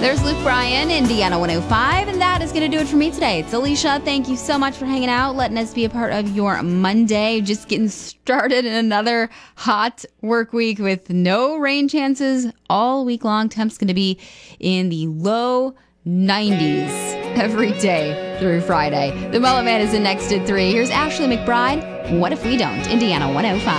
There's Luke Bryan, Indiana 105, and that is going to do it for me today. It's Alicia. Thank you so much for hanging out, letting us be a part of your Monday. Just getting started in another hot work week with no rain chances all week long. Temps going to be in the low 90s every day through Friday. The Mullet Man is in next at 3. Here's Ashley McBride. What if we don't? Indiana 105.